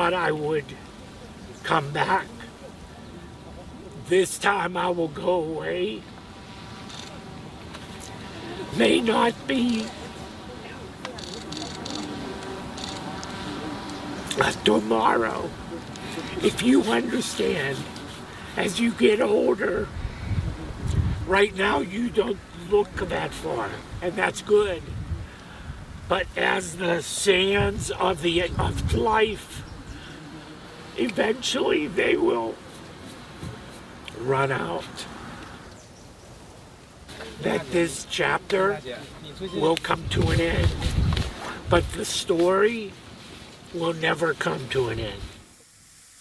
thought I would come back. This time I will go away. May not be tomorrow. If you understand, as you get older, right now you don't look that far, and that's good. But as the sands of life, eventually they will run out. That this chapter will come to an end, but the story will never come to an end.